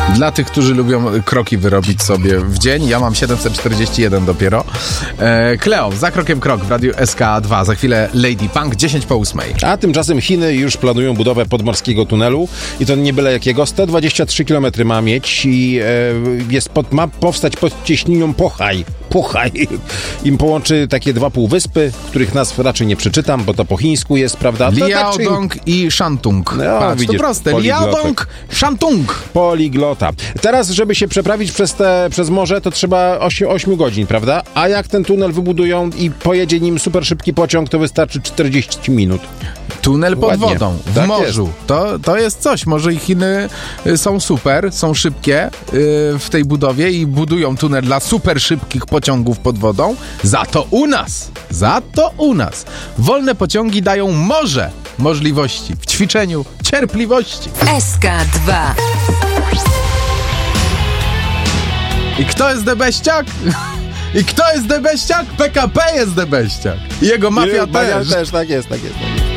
Dla tych, którzy lubią kroki wyrobić sobie w dzień, ja mam 741 dopiero. Kleo, za krokiem krok w Radiu SK2. Za chwilę Lady Punk, 10:08. A tymczasem Chiny już planują budowę podmorskiego tunelu i to nie byle jakiego. 123 km ma mieć i ma powstać pod cieśniną Pochaj. Im połączy takie dwa półwyspy, których nazw raczej nie przeczytam, bo to po chińsku jest, prawda? Liaodong i Shantung. No, patrz, widzisz, to proste. poliglotek. Liaodong, Shantung. Poliglota. Teraz, żeby się przeprawić przez morze, to trzeba 8 godzin, prawda? A jak ten tunel wybudują i pojedzie nim super szybki pociąg, to wystarczy 40 minut. Tunel pod Ładnie. wodą, w Tak morzu. To jest coś. Może i Chiny są super, są szybkie w tej budowie i budują tunel dla super szybkich pociągów pod wodą. Za to u nas wolne pociągi dają morze możliwości w ćwiczeniu cierpliwości. SK2. I kto jest debeściak? PKP jest debeściak. I jego mafia też. Tak jest.